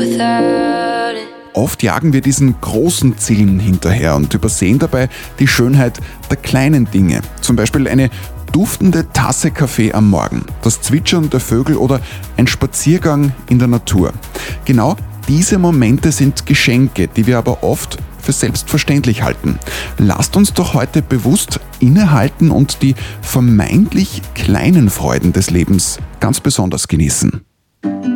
without it. Oft jagen wir diesen großen Zielen hinterher und übersehen dabei die Schönheit der kleinen Dinge. Zum Beispiel eine duftende Tasse Kaffee am Morgen, das Zwitschern der Vögel oder ein Spaziergang in der Natur. Genau diese Momente sind Geschenke, die wir aber oft für selbstverständlich halten. Lasst uns doch heute bewusst innehalten und die vermeintlich kleinen Freuden des Lebens ganz besonders genießen.